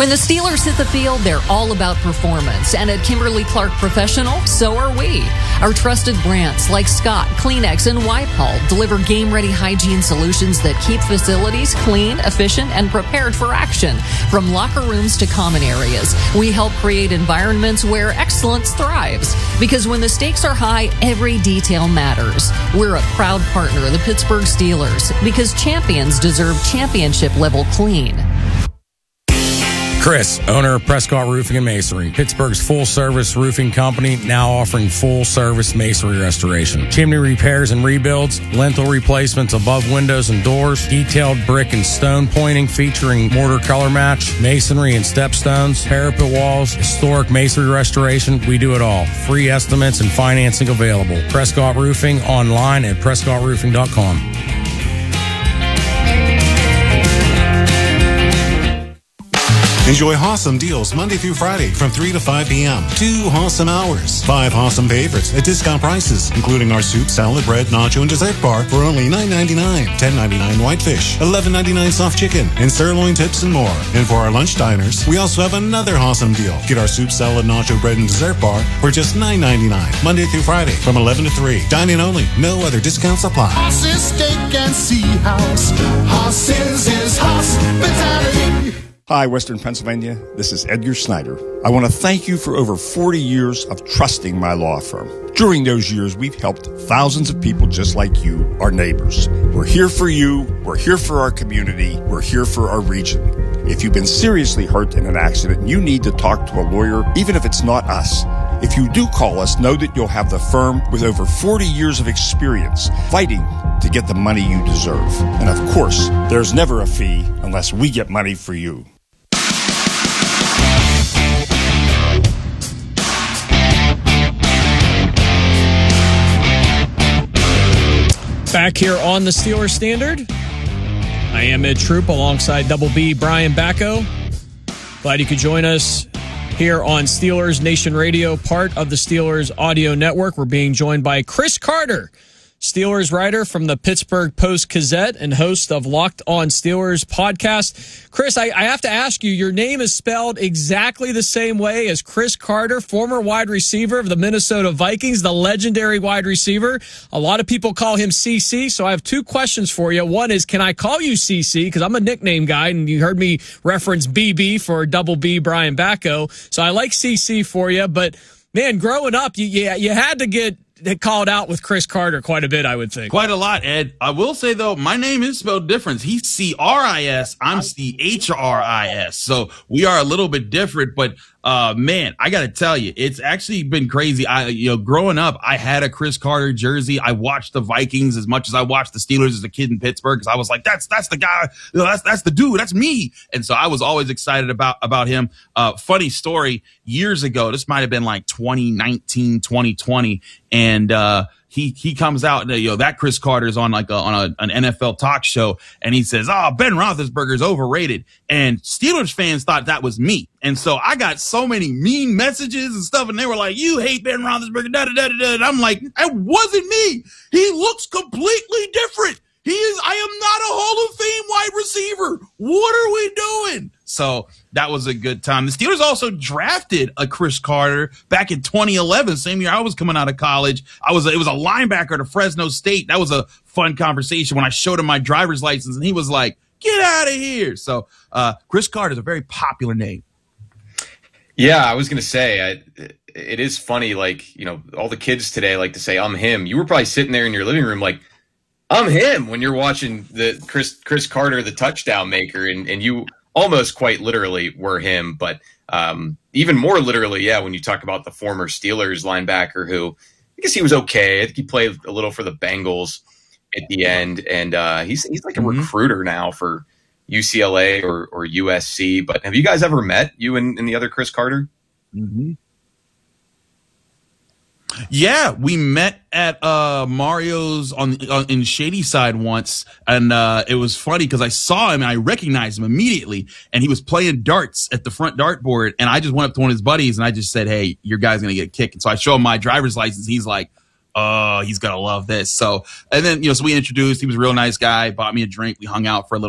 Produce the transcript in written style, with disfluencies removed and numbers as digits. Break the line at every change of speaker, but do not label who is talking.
When the Steelers hit the field, they're all about performance. And at Kimberly-Clark Professional, so are we. Our trusted brands like Scott, Kleenex, and Wipe-All deliver game-ready hygiene solutions that keep facilities clean, efficient, and prepared for action. From locker rooms to common areas, we help create environments where excellence thrives. Because when the stakes are high, every detail matters. We're a proud partner of the Pittsburgh Steelers because champions deserve championship-level clean.
Chris, owner of Prescott Roofing and Masonry, Pittsburgh's full-service roofing company, now offering full-service masonry restoration, chimney repairs and rebuilds, lintel replacements above windows and doors, detailed brick and stone pointing featuring mortar color match, masonry and stepstones, parapet walls, historic masonry restoration. We do it all. Free estimates and financing available. Prescott Roofing online at prescottroofing.com.
Enjoy awesome deals Monday through Friday from 3 to 5 p.m. 2 awesome hours. 5 awesome favorites at discount prices, including our soup, salad, bread, nacho, and dessert bar for only $9.99, $10.99 whitefish, $11.99 soft chicken, and sirloin tips and more. And for our lunch diners, we also have another awesome deal. Get our soup, salad, nacho, bread, and dessert bar for just $9.99, Monday through Friday from 11 to 3. Dine-in only. No other discounts apply.
Hoss's Steak and Sea House. Hoss's is hospitality.
Hi, Western Pennsylvania. This is Edgar Snyder. I want to thank you for over 40 years of trusting my law firm. During those years, we've helped thousands of people just like you, our neighbors. We're here for you. We're here for our community. We're here for our region. If you've been seriously hurt in an accident, you need to talk to a lawyer, even if it's not us. If you do call us, know that you'll have the firm with over 40 years of experience fighting to get the money you deserve. And of course, there's never a fee unless we get money for you.
Back here on the Steelers Standard, I am Ed Troop alongside Double B Brian Bacco. Glad you could join us here on Steelers Nation Radio, part of the Steelers Audio Network. We're being joined by Chris Carter, Steelers writer from the Pittsburgh Post-Gazette and host of Locked On Steelers podcast. Chris, I have to ask you, your name is spelled exactly the same way as Chris Carter, former wide receiver of the Minnesota Vikings, the legendary wide receiver. A lot of people call him CC, so I have two questions for you. One is, can I call you CC? Because I'm a nickname guy, and you heard me reference BB for Double B Brian Bacco. So I like CC for you, but man, growing up, you had to get called out with Chris Carter quite a bit, I would think.
Quite a lot, Ed. I will say, though, my name is spelled different. He's C-R-I-S. I'm C-H-R-I-S. So we are a little bit different, but man, I got to tell you, it's actually been crazy. Growing up, I had a Chris Carter jersey. I watched the Vikings as much as I watched the Steelers as a kid in Pittsburgh, because I was like, that's the guy. That's the dude. That's me. And so I was always excited about him. Funny story, years ago, this might have been like 2019, 2020, and he comes out, that Chris Carter's on like an NFL talk show, and he says, Ben Roethlisberger's overrated. And Steelers fans thought that was me. And so I got so many mean messages and stuff, and they were like, you hate Ben Roethlisberger, da-da-da-da-da. And I'm like, that wasn't me. He looks completely different. I am not a Hall of Fame wide receiver. What are we doing? So that was a good time. The Steelers also drafted a Chris Carter back in 2011, same year I was coming out of college. It was a linebacker to Fresno State. That was a fun conversation when I showed him my driver's license, and he was like, get out of here. So Chris Carter is a very popular name.
Yeah, I was going to say, it is funny, like, all the kids today like to say, I'm him. You were probably sitting there in your living room like, I'm him, when you're watching the Chris Carter, the touchdown maker, and you almost quite literally were him. But even more literally, yeah, when you talk about the former Steelers linebacker who, I guess he was okay. I think he played a little for the Bengals at the end, and he's like a recruiter now for UCLA or USC. But have you guys ever met, you and the other Chris Carter?
Mm-hmm. Yeah, we met at Mario's in Shady Side once, and it was funny because I saw him and I recognized him immediately, and he was playing darts at the front dartboard, and I just went up to one of his buddies and I just said, "Hey, your guy's gonna get a kick." And so I show him my driver's license. He's like, "Oh, he's gonna love this." So, and then so we introduced. He was a real nice guy. Bought me a drink. We hung out for a little.